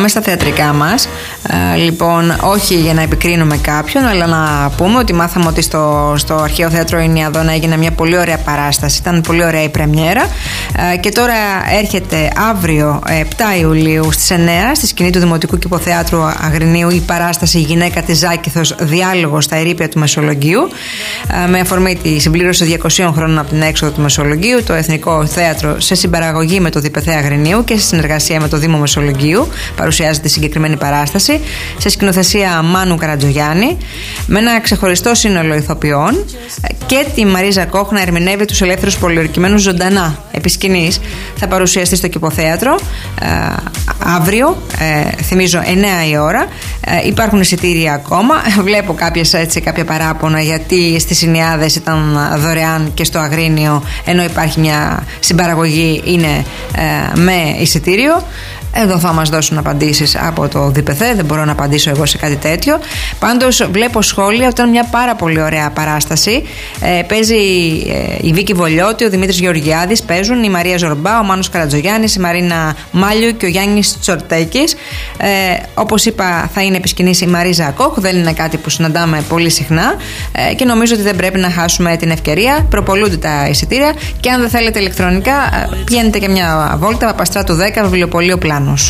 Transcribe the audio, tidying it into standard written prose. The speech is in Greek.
Πάμε στα θεατρικά μας. Λοιπόν, όχι για να επικρίνουμε κάποιον, αλλά να πούμε ότι μάθαμε ότι στο Αρχαίο Θέατρο Ινιαδώνα έγινε μια πολύ ωραία παράσταση. Ήταν πολύ ωραία η πρεμιέρα. Και τώρα έρχεται αύριο, 7 Ιουλίου, στις 9, στη σκηνή του Δημοτικού Κηποθεάτρου Αγρινίου, η παράσταση «Η γυναίκα της Ζάκηθος, διάλογος στα ερείπια του Μεσολογγίου». Με αφορμή τη συμπλήρωση 200 χρόνων από την έξοδο του Μεσολογγίου, το Εθνικό Θέατρο, σε συμπαραγωγή με το ΔΠΘ Αγρινίου και σε συνεργασία με το Δήμο Μεσολογγίου, παρουσιάζεται συγκεκριμένη παράσταση σε σκηνοθεσία Μάνου Καρατζογιάννη, με ένα ξεχωριστό σύνολο ηθοποιών και τη Μαρίζα Κόχ να ερμηνεύει τους ελεύθερους πολιορκημένους ζωντανά επί σκηνής. Θα παρουσιαστεί στο Κηποθέατρο αύριο, θυμίζω 9 η ώρα. Υπάρχουν εισιτήρια ακόμα. Βλέπω κάποια παράπονα γιατί στις Ινιάδες ήταν δωρεάν και στο Αγρίνιο, ενώ υπάρχει μια συμπαραγωγή, είναι με εισιτήριο. Εδώ θα μας δώσουν απαντήσεις από το ΔΠΘ, δεν μπορώ να απαντήσω εγώ σε κάτι τέτοιο. Πάντως βλέπω σχόλια ότι ήταν μια πάρα πολύ ωραία παράσταση. Παίζει η Βίκη Βολιώτη, ο Δημήτρης Γεωργιάδης, παίζουν η Μαρία Ζορμπά, ο Μάνος Καρατζογιάννης, η Μαρίνα Μάλιου και ο Γιάννης Τσορτέκης. Όπως είπα, θα είναι επί σκηνής η Μαρίζα Κόχ, δεν είναι κάτι που συναντάμε πολύ συχνά και νομίζω ότι δεν πρέπει να χάσουμε την ευκαιρία. Προπολούνται τα εισιτήρια και αν δεν θέλετε ηλεκτρονικά, πηγαίνετε και μια βόλτα, Παπαστράτου 10, βιβλιοπωλείο Πλάνος.